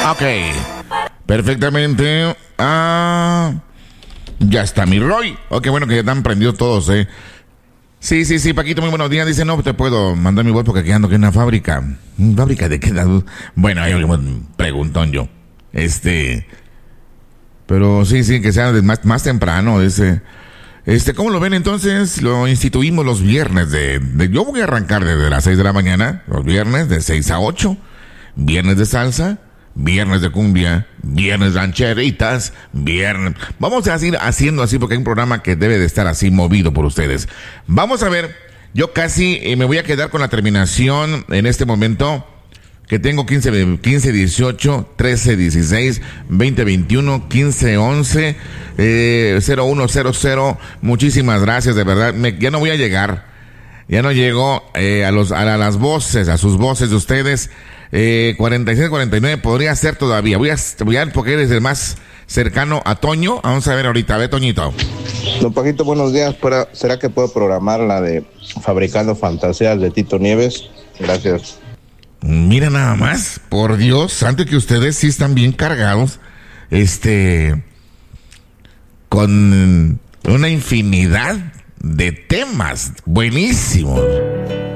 Ok. Perfectamente. Ya está mi Roy. Ok, bueno, que ya están prendidos todos, Sí, Paquito, muy buenos días. Dice, no te puedo mandar mi voz porque aquí ando aquí en una fábrica. ¿Fábrica de qué? Bueno, hay un preguntón yo. Pero sí, que sea más temprano, ¿cómo lo ven entonces? Lo instituimos los viernes yo voy a arrancar desde las 6 de la mañana, los viernes de 6 a 8, viernes de salsa, viernes de cumbia, viernes rancheritas, viernes. Vamos a ir haciendo así porque hay un programa que debe de estar así movido por ustedes. Vamos a ver, yo casi me voy a quedar con la terminación en este momento que tengo 15 18, 13 16, 20 21, 15 11, 0100. Muchísimas gracias, de verdad. Ya no voy a llegar. Ya no llego a las voces, a sus voces de ustedes. 46, 49 podría ser todavía. Voy a porque eres el más cercano a Toño. Vamos a ver ahorita. A ver, Toñito. Don Paquito, buenos días. ¿Será que puedo programar la de Fabricando Fantasías de Tito Nieves? Gracias. Mira nada más, por Dios santo, que ustedes sí están bien cargados, con una infinidad de temas buenísimos.